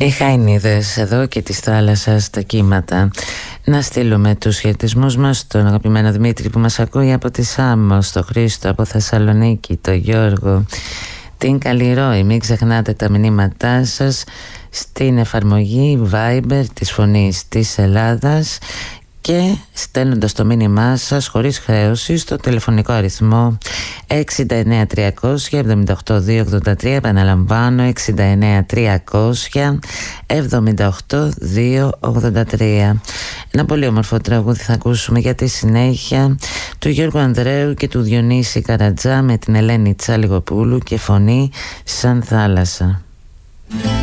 Οι χαϊνίδες εδώ και της θάλασσας τα κύματα. Να στείλουμε τους χαιρετισμούς μας στον αγαπημένο Δημήτρη που μας ακούει από τη Σάμμο, στο Χρήστο από Θεσσαλονίκη, το Γιώργο, την Καλλιρόη. Μην ξεχνάτε τα μηνύματά σας στην εφαρμογή Viber της Φωνής της Ελλάδας και στέλνοντας το μήνυμά σας χωρίς χρέωση στο τηλεφωνικό αριθμό 69300-78283. Επαναλαμβάνω, 69300-78283. Ένα πολύ όμορφο τραγούδι θα ακούσουμε για τη συνέχεια του Γιώργου Ανδρέου και του Διονύση Καρατζά με την Ελένη Τσάλιγοπούλου και φωνή σαν θάλασσα.